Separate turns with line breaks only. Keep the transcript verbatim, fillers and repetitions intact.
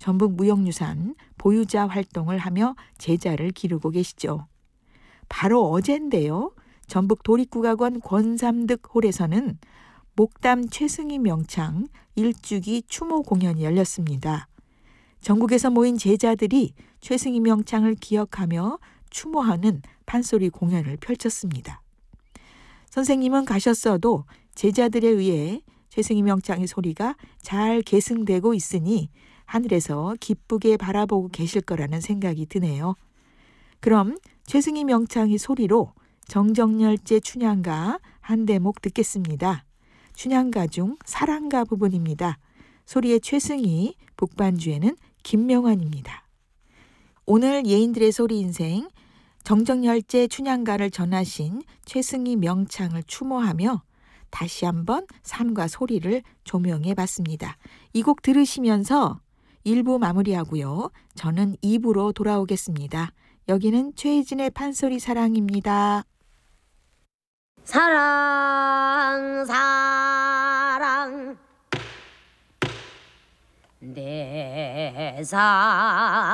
전북무형유산 보유자 활동을 하며 제자를 기르고 계시죠. 바로 어젠데요. 전북 도립국악원 권삼득 홀에서는 목담 최승희 명창 일주기 추모 공연이 열렸습니다. 전국에서 모인 제자들이 최승희 명창을 기억하며 추모하는 판소리 공연을 펼쳤습니다. 선생님은 가셨어도 제자들에 의해 최승희 명창의 소리가 잘 계승되고 있으니 하늘에서 기쁘게 바라보고 계실 거라는 생각이 드네요. 그럼 최승희 명창의 소리로 정정열제 춘향가 한 대목 듣겠습니다. 춘향가 중 사랑가 부분입니다. 소리의 최승희, 북반주에는 김명환입니다. 오늘 예인들의 소리 인생 정정열제 춘향가를 전하신 최승희 명창을 추모하며 다시 한번 삶과 소리를 조명해 봤습니다. 이 곡 들으시면서 일 부 마무리하고요. 저는 이 부로 돌아오겠습니다. 여기는 최혜진의 판소리 사랑입니다.
사랑 사랑 내 사랑